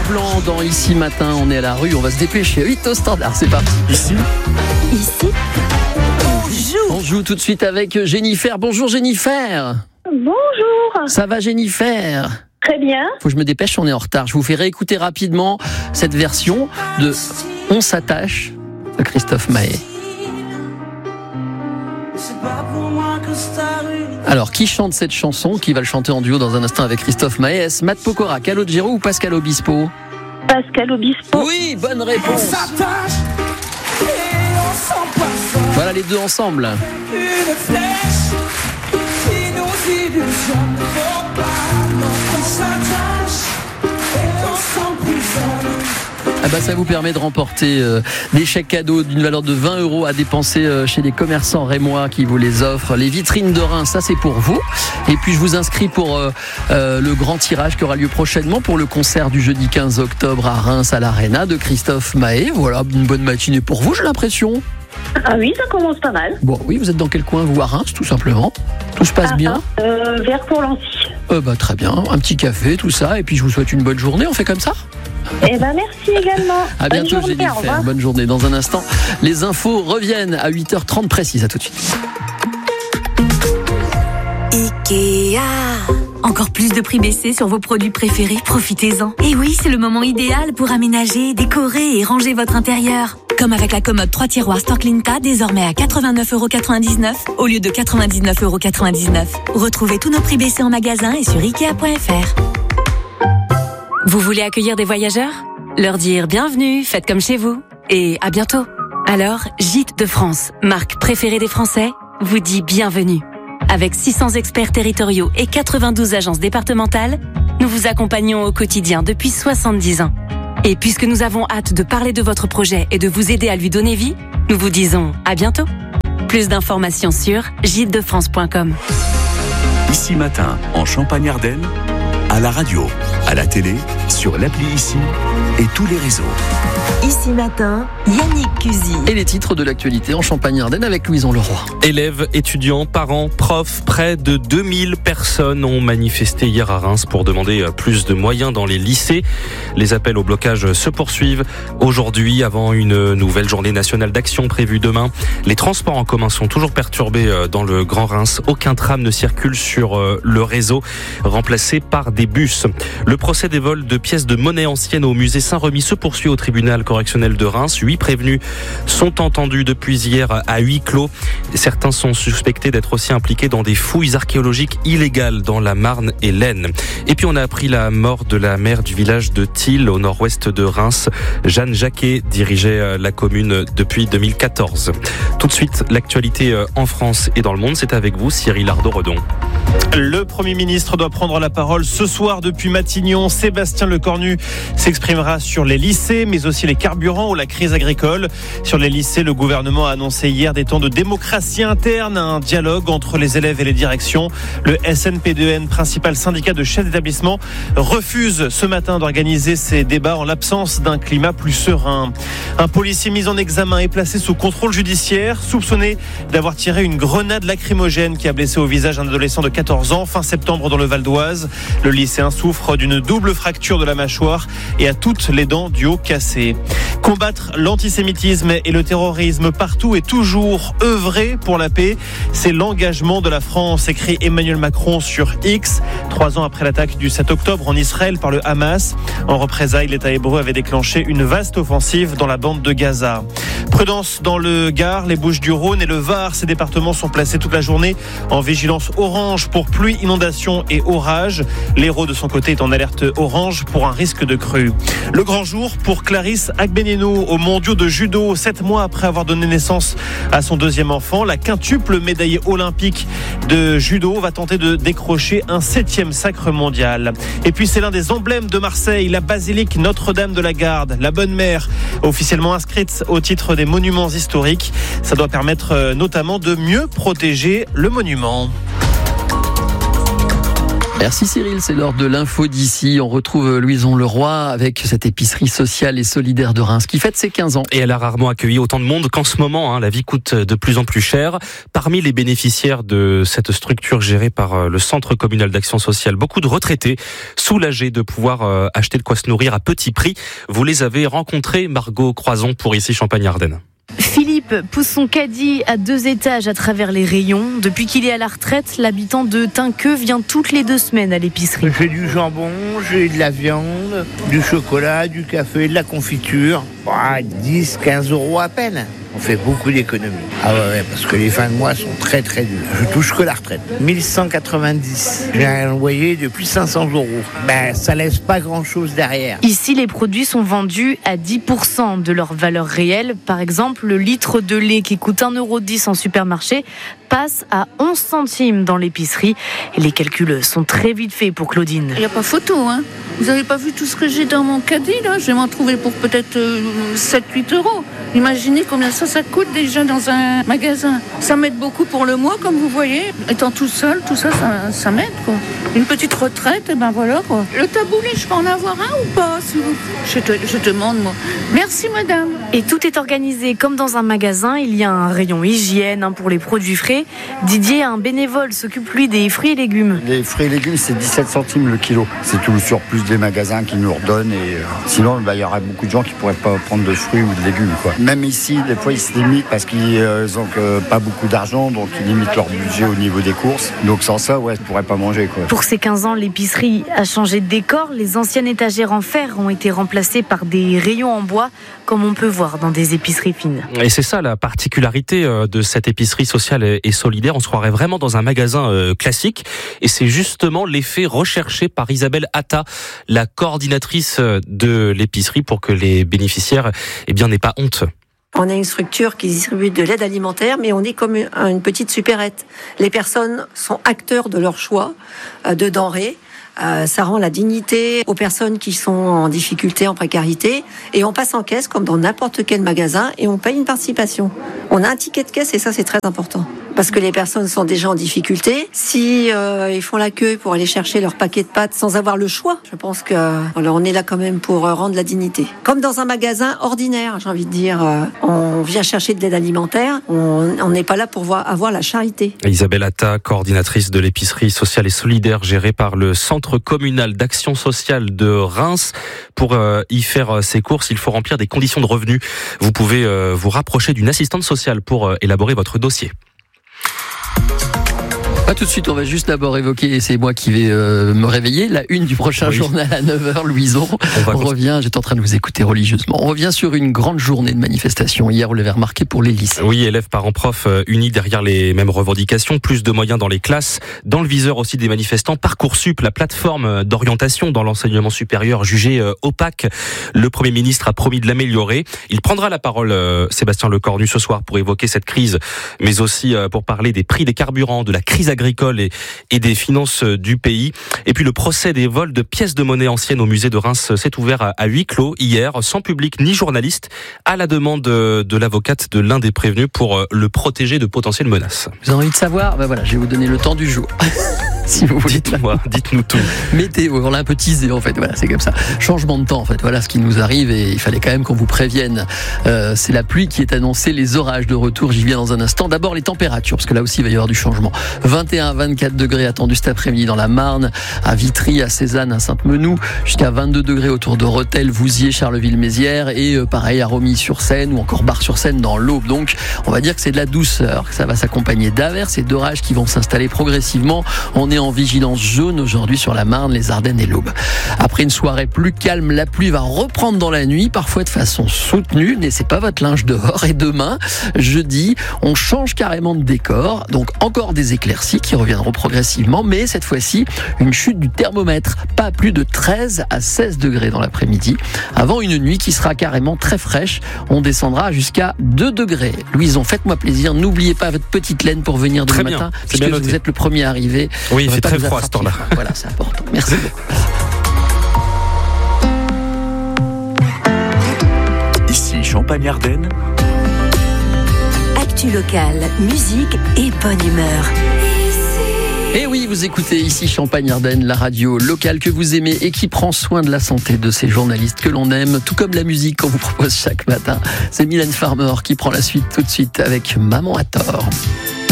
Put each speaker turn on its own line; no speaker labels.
Blanc dans Ici Matin. On est à la rue, on va se dépêcher. 8 au standard, c'est parti. Ici, on joue tout de suite avec Jennifer. Bonjour Jennifer.
Bonjour.
Ça va Jennifer?
Très bien.
Faut que je me dépêche, on est en retard. Je vous fais réécouter rapidement cette version de On s'attache de Christophe Maé. Alors, qui chante cette chanson? Qui va le chanter en duo dans un instant avec Christophe Maé? Est-ce Matt Pokora, Calogero ou Pascal Obispo?
Pascal Obispo.
Oui, bonne réponse. Voilà les deux ensemble. Ah bah ça vous permet de remporter des chèques cadeaux d'une valeur de 20 € à dépenser chez les commerçants rémois qui vous les offrent. Les vitrines de Reims, ça c'est pour vous. Et puis je vous inscris pour le grand tirage qui aura lieu prochainement pour le concert du jeudi 15 octobre à Reims à l'Arena de Christophe Maé. Voilà, une bonne matinée pour vous, j'ai l'impression.
Ah oui, ça commence pas mal.
Bon, oui, vous êtes dans quel coin, vous, à Reims, tout simplement? Tout se passe bien?
Vers Courlancy.
Bah très bien, un petit café, tout ça, et puis je vous souhaite une bonne journée, on fait comme ça?
Eh ben merci également.
À
bonne
bientôt
journée,
Jennifer, bonne journée. Dans un instant, les infos reviennent à 8h30 précise, à tout de suite.
Ikea. Encore plus de prix baissés sur vos produits préférés, profitez-en. Et oui, c'est le moment idéal pour aménager, décorer et ranger votre intérieur. Comme avec la commode 3 tiroirs Storklinta, désormais à 89,99€ au lieu de 99,99€. Retrouvez tous nos prix baissés en magasin et sur Ikea.fr. Vous voulez accueillir des voyageurs? Leur dire bienvenue, faites comme chez vous. Et à bientôt. Alors, Gîtes de France, marque préférée des Français, vous dit bienvenue. Avec 600 experts territoriaux et 92 agences départementales, nous vous accompagnons au quotidien depuis 70 ans. Et puisque nous avons hâte de parler de votre projet et de vous aider à lui donner vie, nous vous disons à bientôt. Plus d'informations sur gîtesdefrance.com.
Ici Matin, en Champagne-Ardenne, à la radio, à la télé, sur l'appli Ici et tous les réseaux.
Ici Matin, Yannick Cusy.
Et les titres de l'actualité en Champagne-Ardenne avec Louison Leroy.
Élèves, étudiants, parents, profs, près de 2000 personnes ont manifesté hier à Reims pour demander plus de moyens dans les lycées. Les appels au blocage se poursuivent aujourd'hui avant une nouvelle journée nationale d'action prévue demain. Les transports en commun sont toujours perturbés dans le Grand Reims. Aucun tram ne circule sur le réseau, remplacé par des bus. Le procès des vols de pièces de monnaie anciennes au musée Saint-Remy se poursuit au tribunal correctionnel de Reims. 8 prévenus sont entendus depuis hier à huis clos. Certains sont suspectés d'être aussi impliqués dans des fouilles archéologiques illégales dans la Marne et l'Aisne. Et puis on a appris la mort de la maire du village de Thil, au nord-ouest de Reims. Jeanne Jacquet dirigeait la commune depuis 2014. Tout de suite, l'actualité en France et dans le monde, c'est avec vous, Cyril Ardo-Redon.
Le Premier ministre doit prendre la parole ce soir depuis Matignon. Sébastien Lecornu s'exprimera sur les lycées, mais aussi les carburants ou la crise agricole. Sur les lycées, le gouvernement a annoncé hier des temps de démocratie interne, un dialogue entre les élèves et les directions. Le SNP2N, principal syndicat de chefs d'établissement, refuse ce matin d'organiser ces débats en l'absence d'un climat plus serein. Un policier mis en examen est placé sous contrôle judiciaire, soupçonné d'avoir tiré une grenade lacrymogène qui a blessé au visage un adolescent de 14 ans fin septembre dans le Val d'Oise. Le lycéen souffre d'une double fracture de la mâchoire et a toutes les dents du haut cassées. Combattre l'antisémitisme et le terrorisme partout et toujours, œuvrer pour la paix, c'est l'engagement de la France, écrit Emmanuel Macron sur X, 3 ans après l'attaque du 7 octobre en Israël par le Hamas. En représailles, l'État hébreu avait déclenché une vaste offensive dans la bande de Gaza. Prudence dans le Gard, les Bouches-du-Rhône et le Var. Ces départements sont placés toute la journée en vigilance orange pour pluie, inondation et orage. L'Hérault, de son côté, est en alerte orange pour un risque de crue. Le grand jour pour Clarisse Agbenino aux mondiaux de judo. 7 mois après avoir donné naissance à son deuxième enfant, la quintuple médaillée olympique de judo va tenter de décrocher un 7e sacre mondial. Et puis c'est l'un des emblèmes de Marseille, la basilique Notre-Dame de la Garde, la Bonne Mère, officiellement inscrite au titre des monuments historiques. Ça doit permettre notamment de mieux protéger le monument.
Merci Cyril, c'est l'heure de l'info d'ici. On retrouve Louison Leroy avec cette épicerie sociale et solidaire de Reims qui fête ses 15 ans.
Et elle a rarement accueilli autant de monde qu'en ce moment. La vie coûte de plus en plus cher. Parmi les bénéficiaires de cette structure gérée par le Centre communal d'action sociale, beaucoup de retraités soulagés de pouvoir acheter de quoi se nourrir à petit prix. Vous les avez rencontrés, Margot Croison, pour ici Champagne-Ardenne.
Philippe pousse son caddie à 2 étages à travers les rayons. Depuis qu'il est à la retraite, l'habitant de Tinqueux vient toutes les 2 semaines à l'épicerie.
J'ai du jambon, j'ai de la viande, du chocolat, du café, de la confiture. 10, 15 € à peine. On fait beaucoup d'économies. Ah ouais, parce que les fins de mois sont très très dures. Je touche que la retraite. 1190. J'ai un loyer de plus de 500 €. Ça laisse pas grand chose derrière.
Ici, les produits sont vendus à 10% de leur valeur réelle. Par exemple, le litre de lait qui coûte 1,10 € en supermarché passe à 11 centimes dans l'épicerie. Et les calculs sont très vite faits pour Claudine.
Il n'y a pas photo, hein. Vous n'avez pas vu tout ce que j'ai dans mon caddie, là? Je vais m'en trouver pour peut-être 7-8 €. Imaginez combien ça coûte déjà dans un magasin. Ça m'aide beaucoup pour le mois, comme vous voyez. Étant tout seul, tout ça, ça m'aide, quoi. Une petite retraite, et ben voilà, quoi. Le taboulet, je peux en avoir un ou pas? Je demande, moi. Merci, madame.
Et tout est organisé comme dans un magasin. Il y a un rayon hygiène pour les produits frais. Didier, un bénévole, s'occupe lui des fruits et légumes.
Les fruits et légumes, c'est 17 centimes le kilo. C'est tout le surplus des magasins qui nous redonnent. Et sinon, il y aurait beaucoup de gens qui ne pourraient pas prendre de fruits ou de légumes, quoi. Même ici, des fois, ils se limitent parce qu'ils n'ont pas beaucoup d'argent, donc ils limitent leur budget au niveau des courses. Donc sans ça, ils ne pourraient pas manger, quoi.
Pour ces 15 ans, l'épicerie a changé de décor. Les anciennes étagères en fer ont été remplacées par des rayons en bois, comme on peut voir dans des épiceries fines.
Et c'est ça la particularité de cette épicerie sociale et solidaire. On se croirait vraiment dans un magasin classique. Et c'est justement l'effet recherché par Isabelle Atta, la coordinatrice de l'épicerie, pour que les bénéficiaires n'aient pas honte.
On a une structure qui distribue de l'aide alimentaire, mais on est comme une petite supérette. Les personnes sont acteurs de leur choix de denrées. Ça rend la dignité aux personnes qui sont en difficulté, en précarité, et on passe en caisse comme dans n'importe quel magasin et on paye une participation. On a un ticket de caisse et ça c'est très important parce que les personnes sont déjà en difficulté. Si ils font la queue pour aller chercher leur paquet de pâtes sans avoir le choix, je pense que on est là quand même pour rendre la dignité. Comme dans un magasin ordinaire, j'ai envie de dire, on vient chercher de l'aide alimentaire, on n'est pas là pour avoir la charité.
Isabelle Atta, coordinatrice de l'épicerie sociale et solidaire gérée par le Centre communal d'action sociale de Reims. Pour y faire ses courses, il faut remplir des conditions de revenus. Vous pouvez vous rapprocher d'une assistante sociale pour élaborer votre dossier.
Pas tout de suite, on va juste d'abord évoquer, c'est moi qui vais me réveiller, la une du prochain journal à 9h, Louison. On revient, j'étais en train de vous écouter religieusement. On revient sur une grande journée de manifestation. Hier, on l'avait remarqué pour les lycées.
Oui, élèves, parents, profs unis derrière les mêmes revendications, plus de moyens dans les classes. Dans le viseur aussi des manifestants, Parcoursup, la plateforme d'orientation dans l'enseignement supérieur jugée opaque. Le Premier ministre a promis de l'améliorer. Il prendra la parole, Sébastien Lecornu, ce soir pour évoquer cette crise, mais aussi pour parler des prix des carburants, de la crise agricole et des finances du pays. Et puis le procès des vols de pièces de monnaie anciennes au musée de Reims s'est ouvert à huis clos hier, sans public ni journaliste, à la demande de l'avocate de l'un des prévenus pour le protéger de potentielles menaces.
Vous avez envie de savoir? Voilà, je vais vous donner le temps du jour. Si vous voulez.
Dites-nous tout.
Météo, on l'a un peu teasé en fait, voilà, c'est comme ça. Changement de temps en fait, voilà ce qui nous arrive et il fallait quand même qu'on vous prévienne. C'est la pluie qui est annoncée, les orages de retour, j'y viens dans un instant. D'abord les températures, parce que là aussi il va y avoir du changement. 21 à 24 degrés attendus cet après-midi dans la Marne, à Vitry, à Cézanne, à Sainte-Menou, jusqu'à 22 degrés autour de Rethel, Vouziers, Charleville-Mézières et pareil à Romilly-sur-Seine ou encore Bar-sur-Seine dans l'Aube. Donc on va dire que c'est de la douceur, que ça va s'accompagner d'averses et d'orages qui vont s'installer progressivement. On est en vigilance jaune aujourd'hui sur la Marne, les Ardennes et l'Aube. Après une soirée plus calme, la pluie va reprendre dans la nuit, parfois de façon soutenue. Laissez pas votre linge dehors. Et demain, jeudi, on change carrément de décor. Donc encore des éclaircies qui reviendront progressivement, mais cette fois-ci, une chute du thermomètre. Pas plus de 13 à 16 degrés dans l'après-midi. Avant une nuit qui sera carrément très fraîche. On descendra jusqu'à 2 degrés. Louison, faites-moi plaisir. N'oubliez pas votre petite laine pour venir demain matin, puisque vous êtes le premier à arriver.
Oui, il fait très froid à ce temps-là.
Voilà, c'est important. Merci beaucoup.
Ici Champagne-Ardenne.
Actu locale, musique et bonne humeur.
Et oui, vous écoutez ici Champagne-Ardenne, la radio locale que vous aimez et qui prend soin de la santé de ces journalistes que l'on aime, tout comme la musique qu'on vous propose chaque matin. C'est Mylène Farmer qui prend la suite tout de suite avec Maman à tort.